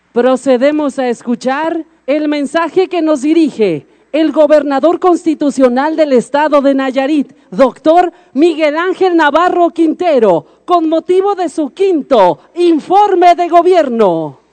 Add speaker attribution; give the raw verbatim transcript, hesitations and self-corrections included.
Speaker 1: Procedemos a escuchar el mensaje que nos dirige el gobernador constitucional del estado de Nayarit, doctor Miguel Ángel Navarro Quintero, con motivo de su quinto informe de gobierno.